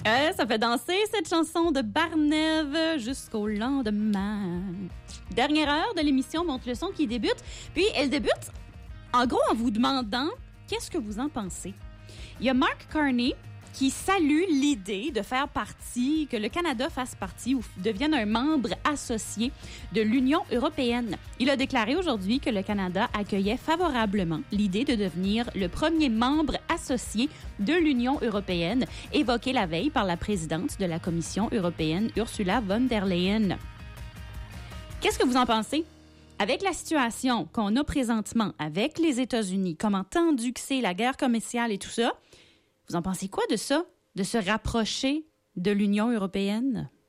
Ça fait danser cette chanson de Barnève jusqu'au lendemain. Dernière heure de l'émission Monte le son qui débute. Puis elle débute en gros en vous demandant qu'est-ce que vous en pensez. Il y a Mark Carney qui salue l'idée de faire partie, que le Canada fasse partie ou devienne un membre associé de l'Union européenne. Il a déclaré aujourd'hui que le Canada accueillait favorablement l'idée de devenir le premier membre associé de l'Union européenne, évoquée la veille par la présidente de la Commission européenne, Ursula von der Leyen. Qu'est-ce que vous en pensez? Avec la situation qu'on a présentement avec les États-Unis, comment tendu que c'est, la guerre commerciale et tout ça, vous en pensez quoi de ça? De se rapprocher de l'Union européenne?